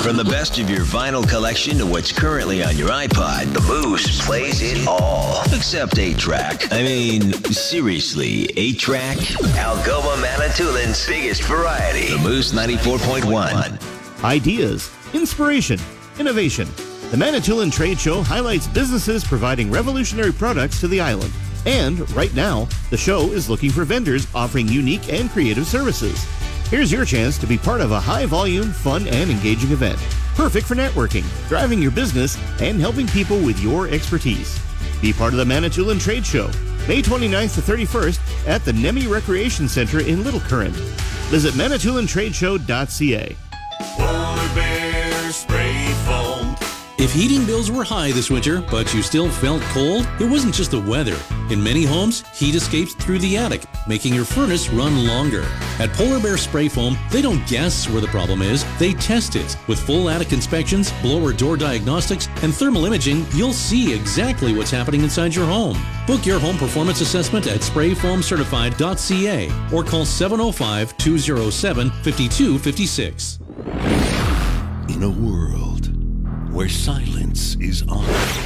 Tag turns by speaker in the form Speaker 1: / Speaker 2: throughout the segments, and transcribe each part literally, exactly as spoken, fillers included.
Speaker 1: From the best of your vinyl collection to what's currently on your iPod, the Moose plays it all. Except eight track. I mean, seriously, eight track? Algoma Manitoulин's biggest variety. The Moose ninety-four point one.
Speaker 2: Ideas, inspiration, innovation. The Manitoulin Trade Show highlights businesses providing revolutionary products to the island. And right now, the show is looking for vendors offering unique and creative services. Here's your chance to be part of a high-volume, fun, and engaging event. Perfect for networking, driving your business, and helping people with your expertise. Be part of the Manitoulin Trade Show, May twenty-ninth to thirty-first at the Nemi Recreation Center in Little Current. Visit manitoulin trade show dot c a.
Speaker 3: Polar Bear Spray Foam.
Speaker 4: If heating bills were high this winter, but you still felt cold, it wasn't just the weather. In many homes, heat escapes through the attic, making your furnace run longer. At Polar Bear Spray Foam, they don't guess where the problem is, they test it. With full attic inspections, blower door diagnostics, and thermal imaging, you'll see exactly what's happening inside your home. Book your home performance assessment at spray foam certified dot c a or call seven oh five, two oh seven, five two five six.
Speaker 3: In a world where silence is honored,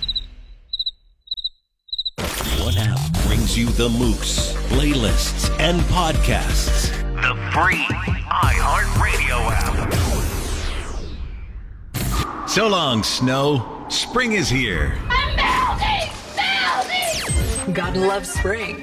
Speaker 3: what app brings you the Moose, playlists, and podcasts?
Speaker 5: The free iHeartRadio app.
Speaker 1: So long, snow. Spring is here.
Speaker 6: I'm melting! Melting!
Speaker 7: God loves spring.